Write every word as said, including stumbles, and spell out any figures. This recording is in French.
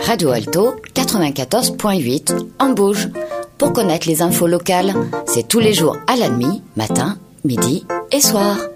Radio Alto quatre-vingt-quatorze point huit en Bauge. Pour connaître les infos locales, c'est tous les jours à la nuit, matin, midi et soir.